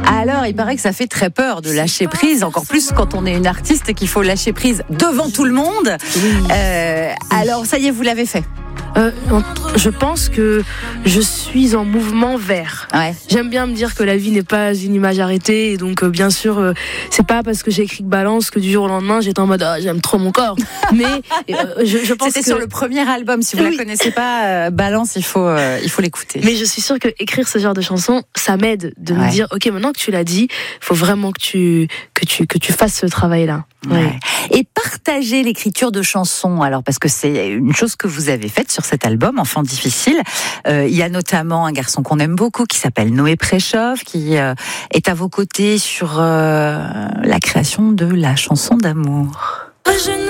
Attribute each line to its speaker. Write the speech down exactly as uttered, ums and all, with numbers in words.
Speaker 1: Alors, il paraît que ça fait très peur de lâcher prise, encore plus quand on est une artiste et qu'il faut lâcher prise devant tout le monde. Euh, alors, ça y est, vous l'avez fait.
Speaker 2: Euh, je pense que je suis en mouvement vers.
Speaker 1: Ouais.
Speaker 2: J'aime bien me dire que la vie n'est pas une image arrêtée, et donc euh, bien sûr, euh, c'est pas parce que j'ai écrit que Balance que du jour au lendemain j'étais en mode ah, j'aime trop mon corps. Mais euh, je, je pense
Speaker 1: C'était
Speaker 2: que
Speaker 1: sur le premier album. Si vous
Speaker 2: oui.
Speaker 1: la connaissez pas, euh, Balance, il faut, euh, il faut l'écouter.
Speaker 2: Mais je suis sûre que écrire ce genre de chanson, ça m'aide de
Speaker 1: ouais.
Speaker 2: me dire ok, maintenant que tu l'as dit, faut vraiment que tu que tu que tu fasses ce travail-là.
Speaker 1: Ouais. Ouais. Et partager l'écriture de chansons, alors parce que c'est une chose que vous avez faite sur cet album, Enfant difficile. Euh, il y a notamment un garçon qu'on aime beaucoup qui s'appelle Noé Préchoff, qui euh, est à vos côtés sur euh, la création de la chanson d'amour.